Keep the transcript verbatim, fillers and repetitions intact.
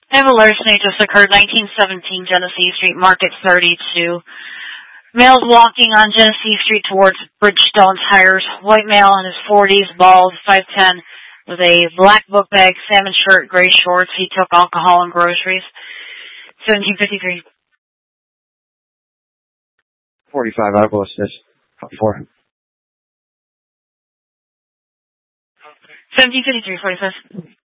I have a larceny just occurred, nineteen seventeen Genesee Street, Market thirty-two. Male's walking on Genesee Street towards Bridgestone Tires. White male in his forties, bald, five ten, with a black book bag, salmon shirt, gray shorts. He took alcohol and groceries. seventeen fifty-three. forty-five, I'll go assist. Four. seventeen fifty-three, forty-five.